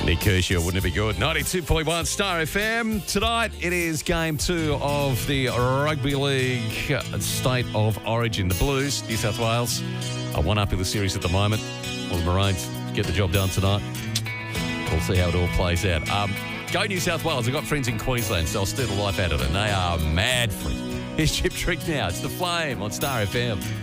Nick Kershaw, wouldn't it be good? 92.1 Star FM. Tonight, it is game 2 of the Rugby League State of Origin. The Blues, New South Wales, are one up in the series at the moment. Well, the Maroons get the job done tonight. We'll see how it all plays out. Go New South Wales. I've got friends in Queensland, so I'll stir the life out of it. And they are mad for it. Here's Chip Trick now. It's The Flame on Star FM.